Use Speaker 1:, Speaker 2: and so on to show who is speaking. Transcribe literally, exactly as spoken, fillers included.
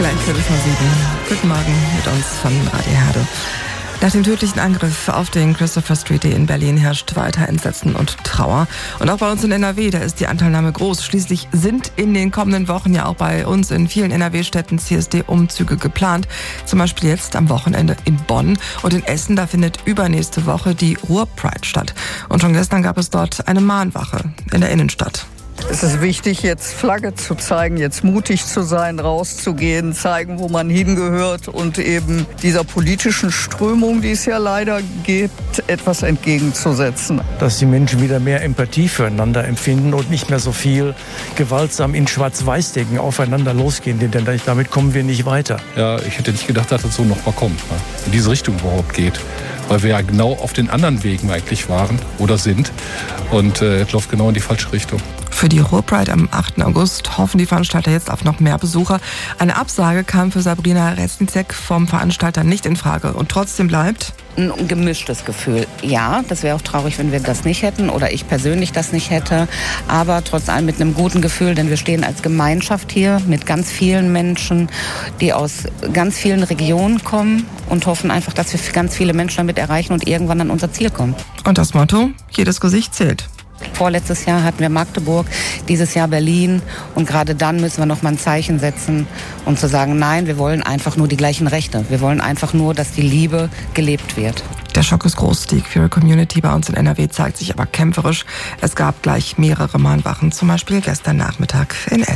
Speaker 1: Gleich Viertel vor sieben. Guten Morgen mit uns von Radio Herde. Nach dem tödlichen Angriff auf den Christopher Street in Berlin herrscht weiter Entsetzen und Trauer. Und auch bei uns in N R W, da ist die Anteilnahme groß. Schließlich sind in den kommenden Wochen ja auch bei uns in vielen N R W-Städten C S D-Umzüge geplant. Zum Beispiel jetzt am Wochenende in Bonn. Und in Essen, da findet übernächste Woche die Ruhr-Pride statt. Und schon gestern gab es dort eine Mahnwache in der Innenstadt.
Speaker 2: Es ist wichtig, jetzt Flagge zu zeigen, jetzt mutig zu sein, rauszugehen, zeigen, wo man hingehört und eben dieser politischen Strömung, die es ja leider gibt, etwas entgegenzusetzen.
Speaker 3: Dass die Menschen wieder mehr Empathie füreinander empfinden und nicht mehr so viel gewaltsam in Schwarz-Weiß-Denken aufeinander losgehen, denn damit kommen wir nicht weiter.
Speaker 4: Ja, ich hätte nicht gedacht, dass das so noch mal kommt, ne? In diese Richtung überhaupt geht. Weil wir ja genau auf den anderen Wegen eigentlich waren oder sind. Und äh, es läuft genau in die falsche Richtung.
Speaker 1: Für die Ruhr-Pride am achten August hoffen die Veranstalter jetzt auf noch mehr Besucher. Eine Absage kam für Sabrina Reznicek vom Veranstalter nicht in Frage. Und trotzdem bleibt
Speaker 5: ein gemischtes Gefühl. Ja, das wäre auch traurig, wenn wir das nicht hätten oder ich persönlich das nicht hätte. Aber trotz allem mit einem guten Gefühl, denn wir stehen als Gemeinschaft hier mit ganz vielen Menschen, die aus ganz vielen Regionen kommen und hoffen einfach, dass wir ganz viele Menschen damit erreichen und irgendwann an unser Ziel kommen.
Speaker 1: Und das Motto: jedes Gesicht zählt.
Speaker 5: Vorletztes Jahr hatten wir Magdeburg, dieses Jahr Berlin. Und gerade dann müssen wir noch mal ein Zeichen setzen, um zu sagen, nein, wir wollen einfach nur die gleichen Rechte. Wir wollen einfach nur, dass die Liebe gelebt wird.
Speaker 1: Der Schock ist groß. Die Queer Community bei uns in N R W zeigt sich aber kämpferisch. Es gab gleich mehrere Mahnwachen, zum Beispiel gestern Nachmittag in Essen.